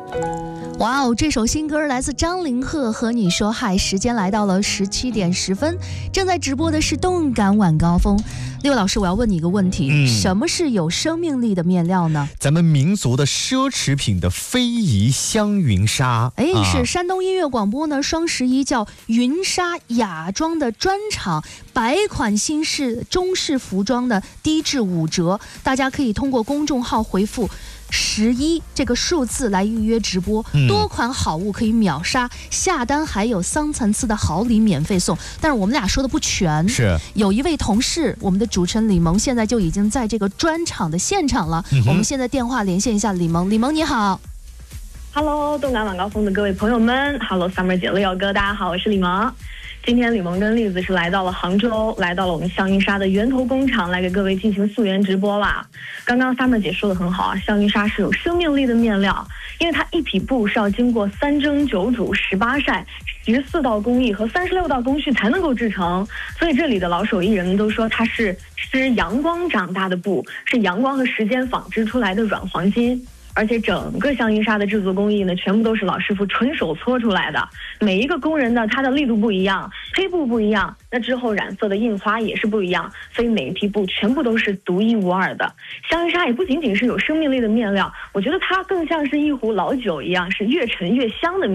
哇哦，这首新歌来自张凌赫，和你说嗨。时间来到了17点10分，正在直播的是动感晚高峰。六老师，我要问你一个问题，什么是有生命力的面料呢？ 咱们民族的奢侈品的非遗香云纱。 是山东音乐广播呢双11叫云纱雅装的专场，100款新式中式服装的低至5折，大家可以通过公众号回复11这个数字来预约直播，多款好物可以秒杀，下单还有3层次的好礼免费送。但是我们俩说的不全， 是有一位同事，我们的主持人李萌现在就已经在这个专场的现场了。我们现在电话连线一下李萌。李萌你好。 Hello， 动感晚高峰的各位朋友们 ，Hello Summer 姐、六哥，大家好，我是李萌。今天李萌跟栗子是来到了杭州，来到了我们香云纱的源头工厂，来给各位进行溯源直播啦。刚刚 Summer 姐说的很好啊，香云纱是有生命力的面料，因为它一匹布是要经过3蒸9煮18晒14道工艺和36道工序才能够制成，所以这里的老手艺人都说它是吃阳光长大的布，是阳光和时间纺织出来的软黄金。而且整个香云纱的制作工艺呢，全部都是老师傅纯手搓出来的，每一个工人呢，他的力度不一样，胚布不一样，那之后染色的印花也是不一样，所以每一匹布全部都是独一无二的。香云纱也不仅仅是有生命力的面料，我觉得它更像是一壶老酒一样，是越陈越香的面料。